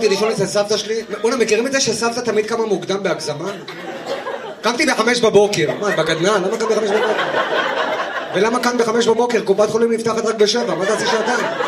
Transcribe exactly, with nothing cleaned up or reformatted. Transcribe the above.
קמתי לישון אצל סבתא שלי. בוא'נה, מכירים את זה שסבתא תמיד קמה מוקדם בהגזמה? קמתי בחמש בבוקר. מה, בגדנן? למה קם בחמש בבוקר? ולמה כאן בחמש בבוקר? קופת חולים נפתחת רק בשבע, מה תעשי שעתיים?